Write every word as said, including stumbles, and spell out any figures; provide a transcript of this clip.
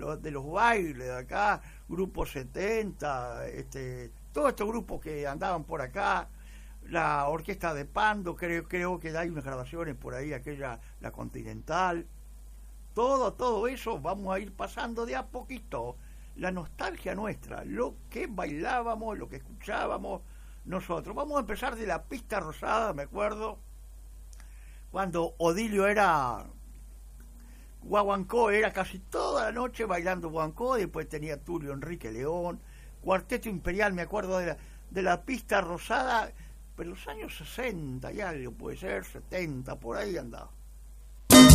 los, de los bailes de acá, Grupo setenta, este, todos estos grupos que andaban por acá, la orquesta de Pando, creo, creo que hay unas grabaciones por ahí, aquella, la Continental, todo, todo eso vamos a ir pasando de a poquito, la nostalgia nuestra, lo que bailábamos, lo que escuchábamos nosotros. Vamos a empezar de la Pista Rosada, me acuerdo, cuando Odilio era guaguancó, era casi toda la noche bailando guaguancó, después tenía Tulio Enrique León, Cuarteto Imperial, me acuerdo de la, de la Pista Rosada, pero los años sesenta y algo, puede ser, setenta, por ahí andaba.